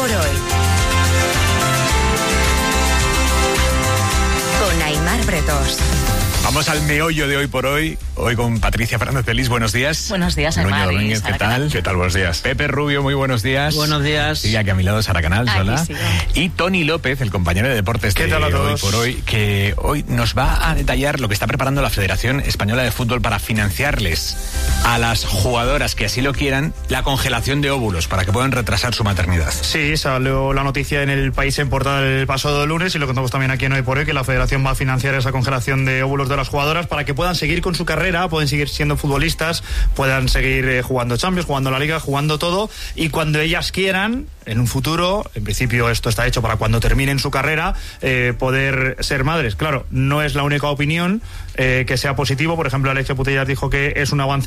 por hoy. Con Aimar Bretos. Vamos al meollo de hoy por hoy. Hoy con Patricia Fernández de Lis, buenos días. Buenos días, Aimar. Nuño Domínguez, ¿qué tal? ¿Qué tal? Buenos días. Pepe Rubio, muy buenos días. Buenos días. Y aquí a mi lado Sara Canal, hola. Sí. Y Tony López, el compañero de deportes ¿Qué de tal a todos? Hoy por Hoy, que hoy nos va a detallar lo que está preparando la Federación Española de Fútbol para financiarles a las jugadoras que así lo quieran la congelación de óvulos para que puedan retrasar su maternidad. Sí, salió la noticia en El País en portada el pasado lunes y lo contamos también aquí en Hoy por Hoy, que la Federación va a financiar esa congelación de óvulos de las jugadoras para que puedan seguir con su carrera, pueden seguir siendo futbolistas, puedan seguir jugando Champions, jugando la Liga, jugando todo, y cuando ellas quieran, en un futuro, en principio esto está hecho para cuando terminen su carrera, poder ser madres. Claro, no es la única opinión que sea positivo. Por ejemplo, Alexia Putellas dijo que es un avance